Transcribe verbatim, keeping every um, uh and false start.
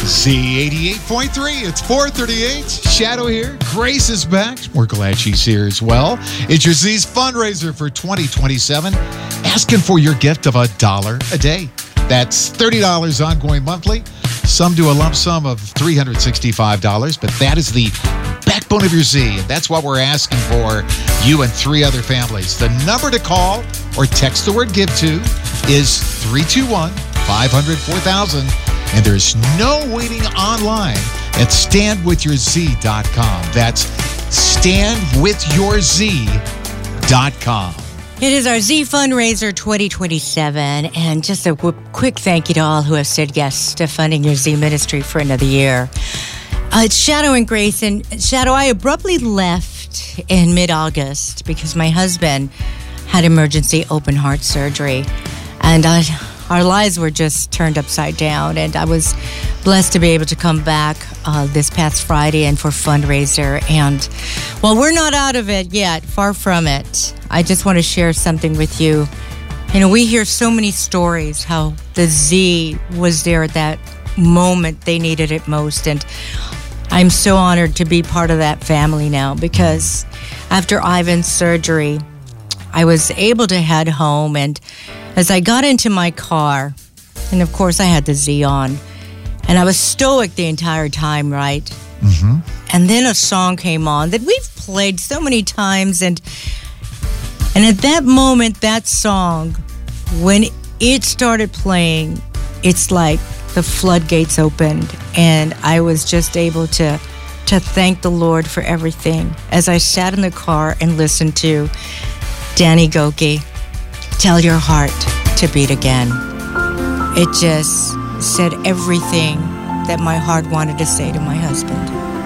Z eighty-eight point three. It's four thirty-eight. Shadow here. Grace is back. We're glad she's here as well. It's your Z's fundraiser for twenty twenty-seven. Asking for your gift of a dollar a day. That's thirty dollars ongoing monthly. Some do a lump sum of three hundred sixty-five dollars, but that is the backbone of your Z, and that's what we're asking for you and three other families. The number to call or text the word give to is three two one, five hundred, four thousand, and there's no waiting online at stand with your z dot com. That's stand with your z dot com. It is our Z Fundraiser twenty twenty-seven, and just a w- quick thank you to all who have said yes to funding your Z ministry for another year. Uh, it's Shadow and Grace, and Shadow, I abruptly left in mid-August because my husband had emergency open heart surgery, and I, our lives were just turned upside down, and I was blessed to be able to come back uh, this past Friday and for fundraiser. And while we're not out of it yet, far from it, I just want to share something with you. You know, we hear so many stories how the Z was there at that moment they needed it most, and I'm so honored to be part of that family now, because after Ivan's surgery, I was able to head home, and as I got into my car, and of course I had the Z on, and I was stoic the entire time, right? Mm-hmm. And then a song came on that we've played so many times, and and at that moment, that song, when it started playing, it's like the floodgates opened, and I was just able to to thank the Lord for everything as I sat in the car and listened to Danny Gokey, Tell Your Heart to Beat Again. It just said everything that my heart wanted to say to my husband.